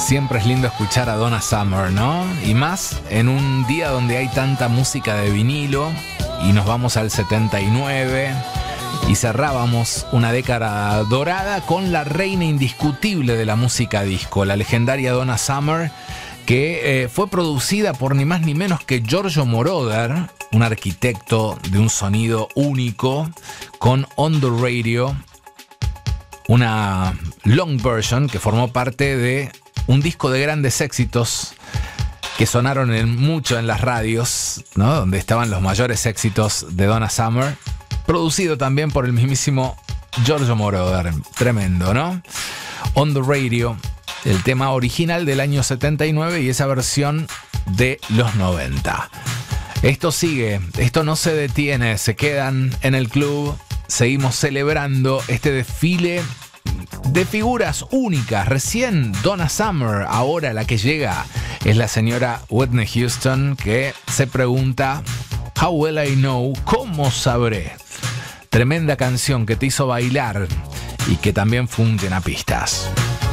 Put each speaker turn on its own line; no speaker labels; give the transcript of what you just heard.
Siempre es lindo escuchar a Donna Summer, ¿no? Y más en un día donde hay tanta música de vinilo y nos vamos al 79 y cerrábamos una década dorada con la reina indiscutible de la música disco, la legendaria Donna Summer, que fue producida por ni más ni menos que Giorgio Moroder, un arquitecto de un sonido único, con On The Radio, una long version que formó parte de un disco de grandes éxitos que sonaron mucho en las radios, ¿no? Donde estaban los mayores éxitos de Donna Summer, producido también por el mismísimo Giorgio Moroder. Tremendo, ¿no? On The Radio, el tema original del año 79 y esa versión de los 90. Esto sigue, esto no se detiene, se quedan en el club, seguimos celebrando este desfile de figuras únicas. Recién Donna Summer, ahora la que llega es la señora Whitney Houston, que se pregunta: How will I know? ¿Cómo sabré? Tremenda canción que te hizo bailar y que también fue un llenapistas.